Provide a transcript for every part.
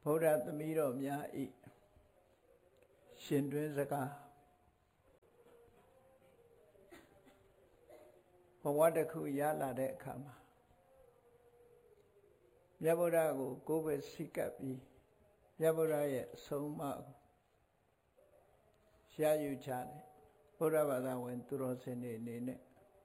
ဗုဒ္ဓသမီးတော်များဤရှင်တွင်စကားဘဝတစ်ခုရလာတဲ့အခါမှာမြတ်ဗုဒ္ဓကိုကိုယ်ပဲစိတ်ကပ်ပြီးမြတ်ဗုဒ္ဓရဲ့အဆုံးအမကိုရယူကြတယ်ဗုဒ္ဓဘာသာဝင်သူတော်စင်တွေအနေနဲ့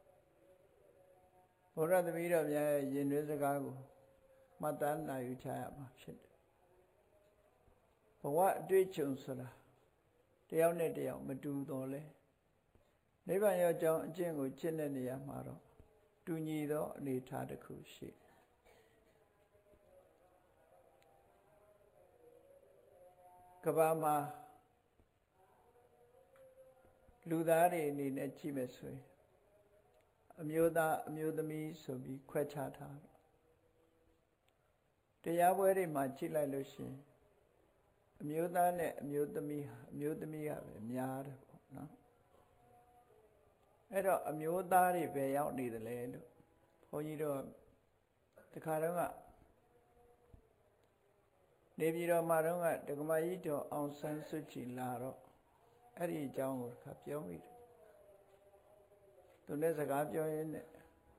ဗုဒ္ဓသမီးတော်များရဲ့ရင်တွင်စကားကိုမှတ်သားနိုင်ယူကြရမှာဖြစ်တယ်ဘဝအတွေ့အကြုံဆိုတာတယောက်နဲ့တယောက်မတူတော့လဲနိဗ္ဗာန်ရောက်ကြောင်းအကျင့်ကိုကျင့်တဲ့နေရာမှာတော့တူညီသောအနေအထားတစ်ခုရှိကမ္ဘာမှာလူသားတွေအနေနဲ့ကြည့်မယ်ဆိုရင်အမျိုးသားအမျိုးသမီးဆိုပြီးခွဲခြားထားတရားပွဲတွေမှာကြည့်လိုက်လို့ရှိရင်အမျိုးသားနဲ့အမျိုးသမီးဟာအမျိုးသမီးကပဲများတယ်ပေါ့နော်အဲ့တော့အမျိုးသားတွေပဲရောက်နေတယ်လေလို့ဘုန်းကြီးတို့တခါတော့ကနေပြည်တော်မှာတော့ဒကမကြီးတော်အောင်ဆန်းစုကြည်လာတော့အဲ့ဒီအကြောင်းကိုတခါပြောမိတယ်သူနဲ့စကားပြောရင်းနဲ့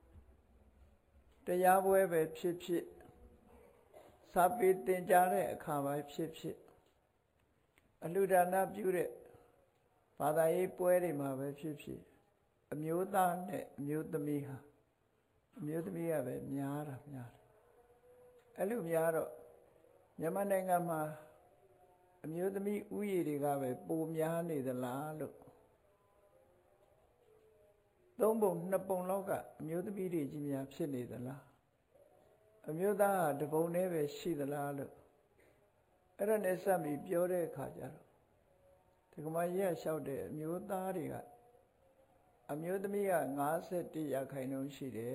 တရားပွဲပဲဖြစ်ဖြစ်စာပေသင်ကြားတဲ့အခါပဲဖြစ်ဖြစ်အလှူဒါနပြုတဲ့ဘာသာရေးပွဲတွေမှာပဲဖြစ်ဖြစ်အမျိုးသားနဲ့အမျိုးသမီးဟာအမျိုးသမီးကပဲများတယ်အဲ့လိုများတော့မြန်မာနိုင်ငံမှာအမျိုးသမီးဥယျာဉ်တွေကပဲပိုများနေသလားလို့သုံးပုံနှစ်ပုံလောက်ကအမျိုးသမီးတွေကြီးများဖြစ်နေသလားအမျိုးသားကတပုံနဲ့ပဲရှိသလားလို့အဲ့ဒါနဲ့စပ်ပြီးပြောတဲ့အခါကျတော့ဒကမကြီးကလျှောက်တဲ့အမျိုးသားတွေကအမျိုးသမီးက51ရာခိုင်နှုန်းရှိတယ်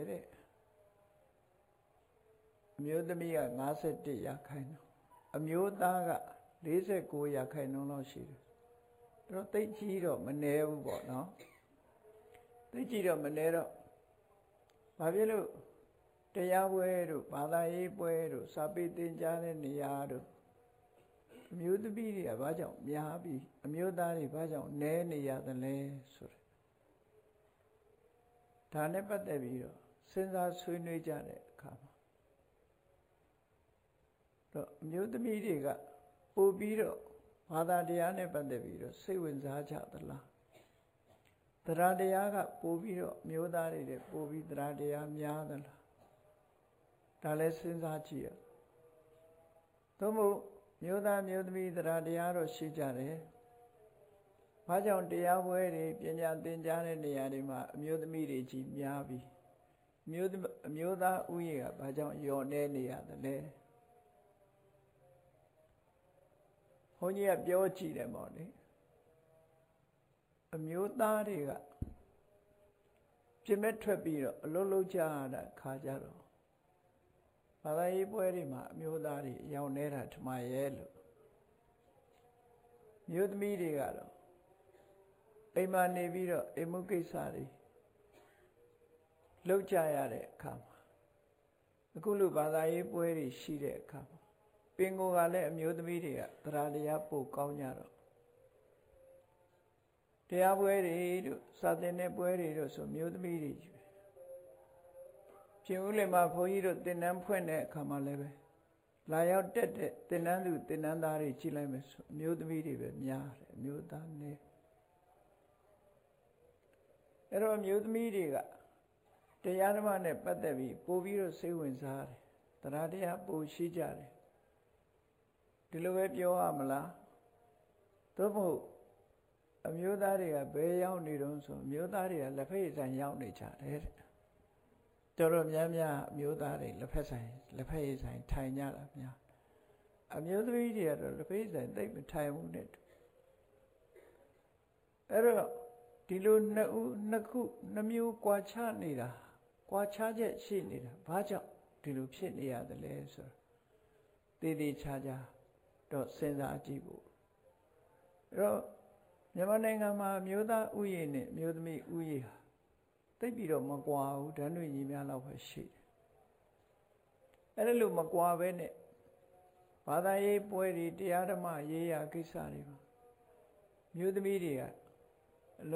တဲ့အမျိုးသမီးက51ရာခိုင်နှုန်းအမျိုးသားက49ရာခိုင်နှုန်းလောက်ရှိတယ်တော့သိကြီးတော့မနည်းဘူးပေါ့နော်သိကြီးတော့မနည်းတော့ဘာဖြစ်လို့တရားပွဲတို့ဘာသာရေးပွဲတို့စာပေသင်ကြားတဲ့နေရာတို့အမျိုးသမီးတွေကဘာကြောင့်များပြီးအမျိုးသားတွေဘာကြောင့်နည်းနေရသလဲဆိုတဲ့ဒါနဲ့ပတ်သက်ပြီးတော့စဉ်းစားဆွေးနွေးကြတဲ့အခါမှာတော့အမျိုးသမီးတွေကပို့ပြီးတော့ဘာသာတရားနဲ့ပတ်သက်ပြီးတော့စိတ်ဝင်စားကြသလားတရားတရားကပို့ပြီးတော့မျိုးသားတွေတဲ့ပို့ပြီးတရားတရားများသလားဒါလည်းစဉ်းစားကြည့်ရသို့မဟုတ်မျိုးသားမျိုးသမီးတရားတရားတော့ရှိကြတယ်ဘာကြောင့်တရားပွဲတွေပညာသင်ကြားတဲ့နေရာတွေမှာအမျိုးသမီးတွေကြီးများပြီးအမျိုးသားဥယျာဉ်ကဘာကြောင့်လျော့နေနေရသလဲဘုန်းကြီးကပြောကြည့်တယ်ပေါ့လေအမျိုးသားတွေကပြင်မဲ့ထွက်ပြီးတော့အလုံးလုံးကြရတာခါကြတော့ဘာသာရေးပွဲတွေမှာအမျိုးသားတွေရောက်နေတာထမရဲ့လို့မျိုးသမီးတွေကတော့အိမ်မှာနေပြီးတော့အိမ်မှုကိစ္စတွေလုပ်ကြရတဲ့အခါမှာအခုလိုဘာသာရေးပွဲတွေရှိတဲ့အခါမှာပင်ကိုယ်ကလည်းအမျိုးသမီးတွေကတရားတရားပို့ကောင်းကြတော့တရားပွဲတွေတို့စာသင်တဲ့ပွဲတွေတို့ဆိုမျိုးသမီးတွေကြီးပဲပြင်ဦးလင်မှာဘုန်းကြီးတို့သင်တန်းဖွင့်တဲ့အခါမှာလည်းပဲလာရောက်တက်တဲ့သင်တန်းသူသင်တန်းသားတွေကြည့်လိုက်မယ်ဆိုအမျိုးသမီးတွေပဲများတယ်အမျိုးသားနည်းအဲ့တော့အမျိုးသမီးတွေကတရားဓမ္မနဲ့ပတ်သက်ပြီးပို့ပြီးတော့စိတ်ဝင်စားတယ်တရားတရားပို့ရှိကြတယ်ဒီလိုပဲပြောရမလားသို့မဟုတ်အမျိုးသားတွေကဘယ်ရောက်နေတုံးဆိုအမျိုးသားတွေကလက်ဖက်ဆိုင်ရောက်နေကြတယ်တဲ့တော်တော်များများအမျိုးသားတွေလက်ဖက်ဆိုင်ထိုင်ကြတာများအမျိုးသမီးတွေကတော့လက်ဖက်ဆိုင်သိပ်မထိုင်ဘူးနဲ့အဲ့တော့ဒီလိုနှစ်မျိုးကွာခြားနေတာကွာခြားချက်ရှိနေတာဘာကြောင့်ဒီလိုဖြစ်နေရသလဲဆိုတော့တေးခြားတော့စဉ်းစားကြည့်ဖို့အဲ့တော့မြန်မာနိုင်ငံမှာမျိုးသားဥယျာဉ်နဲ့မျိုးသမီးဥယျာဉ်ဟာသိပြီးတော့မကွာဘူးဓာတ်တွေညီများလောက်ပဲရှိတယ်အဲ့ဒါလို့မကွာပဲနဲ့ဘာသာရေးပွဲတွေတရားဓမ္မရေးရာကိစ္စတွေမှာမြို့သမီးတွေက